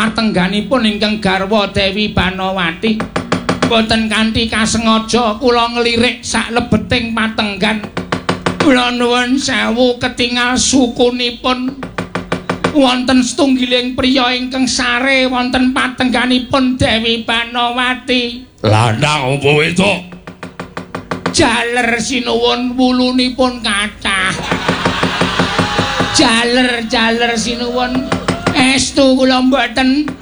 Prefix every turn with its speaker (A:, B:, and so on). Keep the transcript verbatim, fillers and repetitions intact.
A: patengganipun ingkang garwa Dewi Banowati. Boten kanthi kasengaja kula nglirik sak lebeting patenggan. Kula nuwun sewu ketingal sukunipun. Wonten setunggiling priya ingkang sare wonten patengganipun Dewi Banowati.
B: Lanang apa wedok?
A: Jaler sinuwun wulunipun kathah. Jaler-jaler sinuwun estu kula mboten